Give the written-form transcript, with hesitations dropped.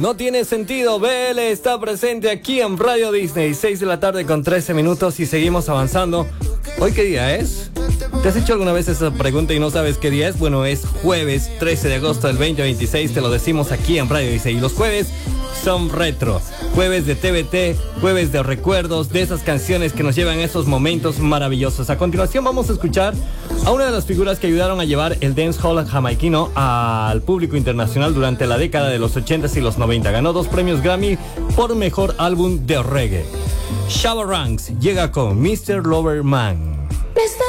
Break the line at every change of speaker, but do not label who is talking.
No tiene sentido, BL está presente aquí en Radio Disney, 6 de la tarde con 13 minutos y seguimos avanzando. ¿Hoy qué día es? ¿Te has hecho alguna vez esa pregunta y no sabes qué día es? Bueno, es jueves 13 de agosto del 2026, te lo decimos aquí en Radio Disney. Y los jueves son retro, jueves de TBT, jueves de recuerdos, de esas canciones que nos llevan a esos momentos maravillosos. A continuación vamos a escuchar a una de las figuras que ayudaron a llevar el dancehall jamaiquino al público internacional durante la década de los 80s y los 90. Ganó 2 premios Grammy por mejor álbum de reggae. Shabba Ranks llega con Mr. Loverman.